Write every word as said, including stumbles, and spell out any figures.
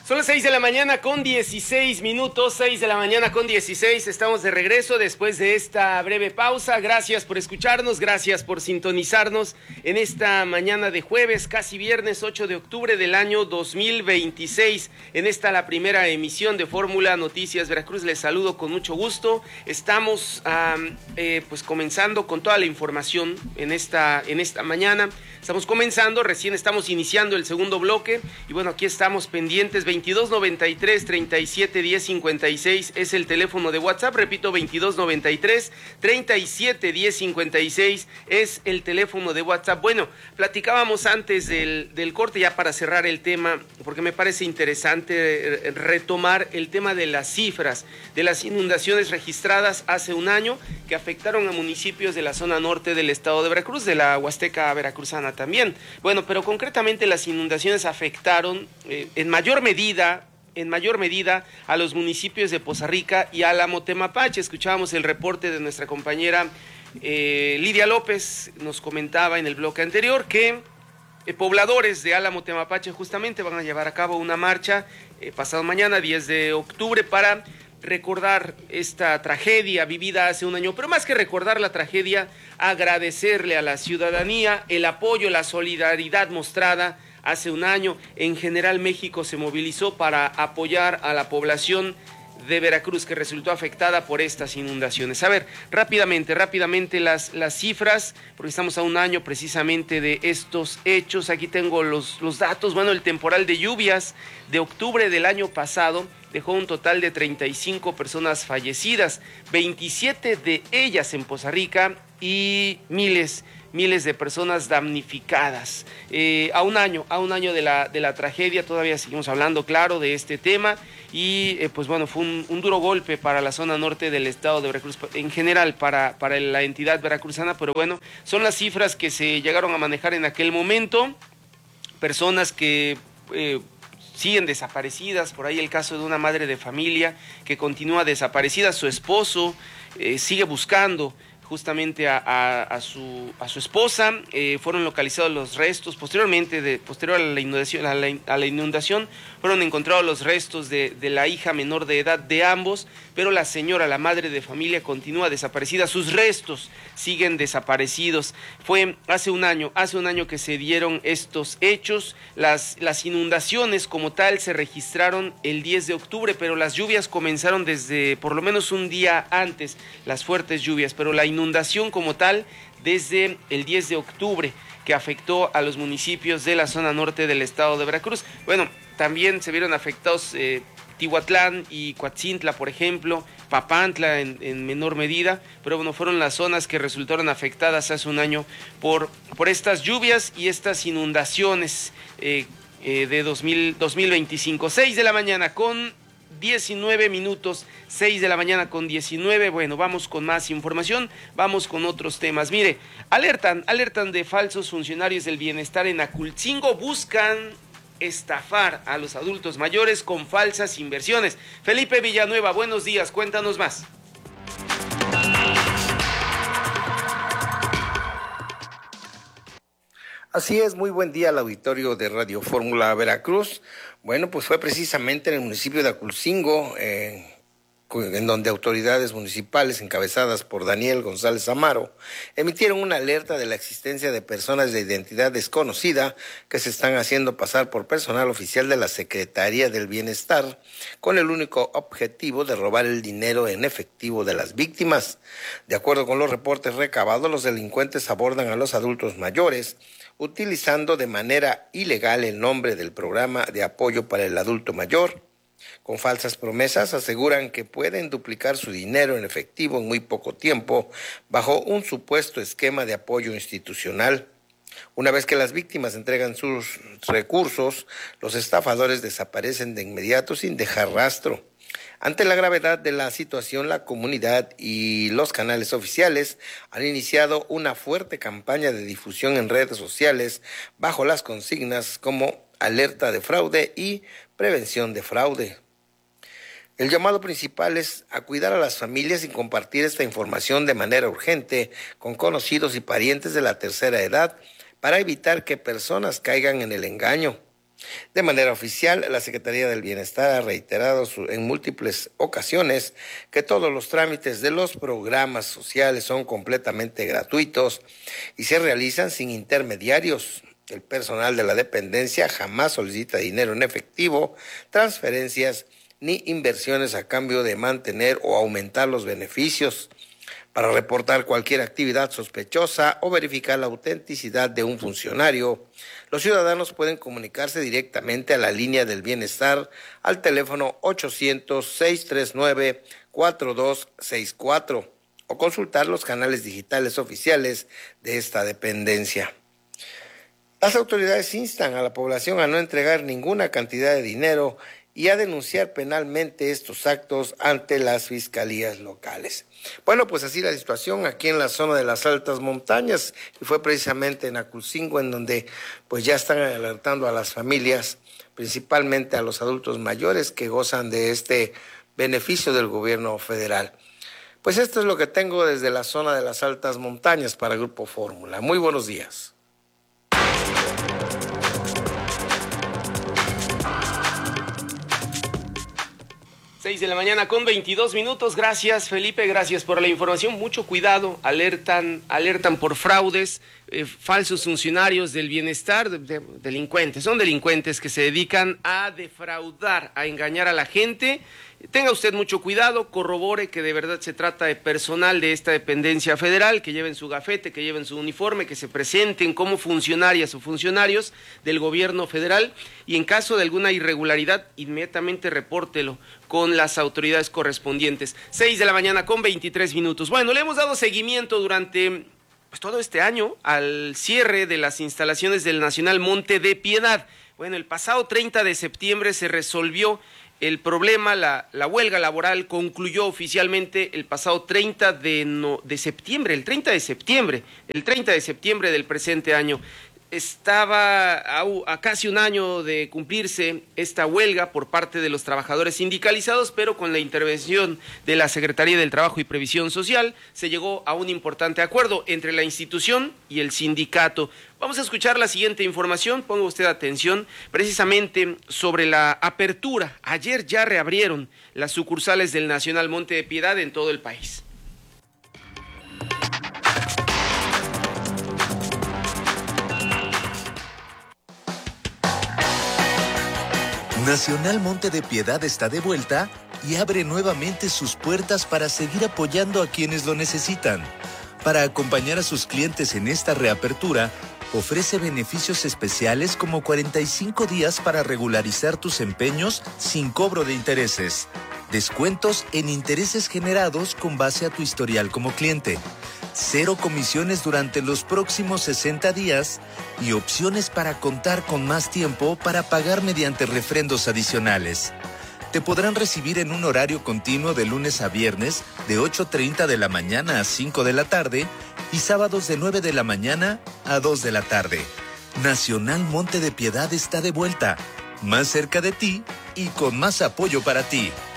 Son las seis de la mañana con dieciséis minutos, seis de la mañana con dieciséis, estamos de regreso después de esta breve pausa. Gracias por escucharnos, gracias por sintonizarnos en esta mañana de jueves, casi viernes ocho de octubre del año dos mil veintiséis. En esta la primera emisión de Fórmula Noticias Veracruz, les saludo con mucho gusto. Estamos um, eh, pues comenzando con toda la información en esta, en esta mañana. Estamos comenzando, recién estamos iniciando el segundo bloque y bueno, aquí estamos pendientes. Veintidós noventa y tres, treinta y siete, diez, cincuenta y seis es el teléfono de WhatsApp, repito, veintidós noventa y tres, treinta y siete, diez, cincuenta y seis es el teléfono de WhatsApp. Bueno, platicábamos antes del, del corte ya para cerrar el tema, porque me parece interesante retomar el tema de las cifras de las inundaciones registradas hace un año que afectaron a municipios de la zona norte del estado de Veracruz, de la Huasteca veracruzana también. Bueno, pero concretamente las inundaciones afectaron eh, en mayor medida, en mayor medida a los municipios de Poza Rica y Álamo Temapache. Escuchábamos el reporte de nuestra compañera eh, Lidia López, nos comentaba en el bloque anterior que eh, pobladores de Álamo Temapache justamente van a llevar a cabo una marcha eh, pasado mañana, diez de octubre, para recordar esta tragedia vivida hace un año, pero más que recordar la tragedia, agradecerle a la ciudadanía el apoyo, la solidaridad mostrada hace un año. En general, México se movilizó para apoyar a la población de Veracruz que resultó afectada por estas inundaciones. A ver, rápidamente, rápidamente las, las cifras, porque estamos a un año precisamente de estos hechos. Aquí tengo los, los datos. Bueno, el temporal de lluvias de octubre del año pasado dejó un total de treinta y cinco personas fallecidas, veintisiete de ellas en Poza Rica y miles miles de personas damnificadas. Eh, a un año, a un año de la, de la tragedia, todavía seguimos hablando, claro, de este tema y eh, pues bueno, fue un, un duro golpe para la zona norte del estado de Veracruz, en general para, para la entidad veracruzana, pero bueno, son las cifras que se llegaron a manejar en aquel momento. Personas que eh, siguen desaparecidas, por ahí el caso de una madre de familia que continúa desaparecida, su esposo eh, sigue buscando justamente a, a, a, su, a su esposa. Eh, fueron localizados los restos, posteriormente, de, posterior a la inundación, a la, a la inundación fueron encontrados los restos de, de la hija menor de edad de ambos, pero la señora, la madre de familia, continúa desaparecida, sus restos siguen desaparecidos. Fue hace un año, hace un año que se dieron estos hechos. Las, las inundaciones como tal se registraron el diez de octubre, pero las lluvias comenzaron desde por lo menos un día antes, las fuertes lluvias, pero la inundación como tal desde el diez de octubre, que afectó a los municipios de la zona norte del estado de Veracruz. Bueno, también se vieron afectados eh, Tihuatlán y Coatzintla, por ejemplo, Papantla en, en menor medida, pero bueno, fueron las zonas que resultaron afectadas hace un año por, por estas lluvias y estas inundaciones eh, eh, de dos mil, dos mil veinticinco. seis de la mañana con diecinueve minutos, seis de la mañana con diecinueve. Bueno, vamos con más información, vamos con otros temas. Mire, alertan, alertan de falsos funcionarios del bienestar en Acultzingo, buscan estafar a los adultos mayores con falsas inversiones. Felipe Villanueva, buenos días, cuéntanos más. Así es, muy buen día al auditorio de Radio Fórmula Veracruz. Bueno, pues fue precisamente en el municipio de Acultzingo, eh, en donde autoridades municipales encabezadas por Daniel González Amaro emitieron una alerta de la existencia de personas de identidad desconocida que se están haciendo pasar por personal oficial de la Secretaría del Bienestar con el único objetivo de robar el dinero en efectivo de las víctimas. De acuerdo con los reportes recabados, los delincuentes abordan a los adultos mayores utilizando de manera ilegal el nombre del programa de apoyo para el adulto mayor. Con falsas promesas aseguran que pueden duplicar su dinero en efectivo en muy poco tiempo bajo un supuesto esquema de apoyo institucional. Una vez que las víctimas entregan sus recursos, los estafadores desaparecen de inmediato sin dejar rastro. Ante la gravedad de la situación, la comunidad y los canales oficiales han iniciado una fuerte campaña de difusión en redes sociales bajo las consignas como alerta de fraude y prevención de fraude. El llamado principal es a cuidar a las familias y compartir esta información de manera urgente con conocidos y parientes de la tercera edad para evitar que personas caigan en el engaño. De manera oficial, la Secretaría del Bienestar ha reiterado en múltiples ocasiones que todos los trámites de los programas sociales son completamente gratuitos y se realizan sin intermediarios. El personal de la dependencia jamás solicita dinero en efectivo, transferencias ni inversiones a cambio de mantener o aumentar los beneficios. Para reportar cualquier actividad sospechosa o verificar la autenticidad de un funcionario, los ciudadanos pueden comunicarse directamente a la línea del bienestar al teléfono ochocientos, seiscientos treinta y nueve, cuarenta y dos sesenta y cuatro o consultar los canales digitales oficiales de esta dependencia. Las autoridades instan a la población a no entregar ninguna cantidad de dinero y a denunciar penalmente estos actos ante las fiscalías locales. Bueno, pues así la situación aquí en la zona de las altas montañas, y fue precisamente en Aculcingo en donde pues ya están alertando a las familias, principalmente a los adultos mayores que gozan de este beneficio del gobierno federal. Pues esto es lo que tengo desde la zona de las altas montañas para Grupo Fórmula. Muy buenos días. seis de la mañana con veintidós minutos. Gracias, Felipe, gracias por la información. Mucho cuidado, alertan, alertan por fraudes, eh, falsos funcionarios del bienestar, de, de, delincuentes, son delincuentes que se dedican a defraudar, a engañar a la gente. Tenga usted mucho cuidado, corrobore que de verdad se trata de personal de esta dependencia federal, que lleven su gafete, que lleven su uniforme, que se presenten como funcionarias o funcionarios del gobierno federal, y en caso de alguna irregularidad, inmediatamente repórtelo con las autoridades correspondientes. seis de la mañana con veintitrés minutos. Bueno, le hemos dado seguimiento durante pues, todo este año al cierre de las instalaciones del Nacional Monte de Piedad. Bueno, el pasado treinta de septiembre se resolvió el problema, la, la huelga laboral concluyó oficialmente el pasado treinta de septiembre, el treinta de septiembre, el treinta de septiembre del presente año. Estaba a, a casi un año de cumplirse esta huelga por parte de los trabajadores sindicalizados, pero con la intervención de la Secretaría del Trabajo y Previsión Social se llegó a un importante acuerdo entre la institución y el sindicato. Vamos a escuchar la siguiente información, ponga usted atención, precisamente sobre la apertura. Ayer ya reabrieron las sucursales del Nacional Monte de Piedad en todo el país. Nacional Monte de Piedad está de vuelta y abre nuevamente sus puertas para seguir apoyando a quienes lo necesitan. Para acompañar a sus clientes en esta reapertura, ofrece beneficios especiales como cuarenta y cinco días para regularizar tus empeños sin cobro de intereses, descuentos en intereses generados con base a tu historial como cliente, cero comisiones durante los próximos sesenta días y opciones para contar con más tiempo para pagar mediante refrendos adicionales. Te podrán recibir en un horario continuo de lunes a viernes de ocho treinta de la mañana a cinco de la tarde y sábados de nueve de la mañana a dos de la tarde. Nacional Monte de Piedad está de vuelta, más cerca de ti y con más apoyo para ti.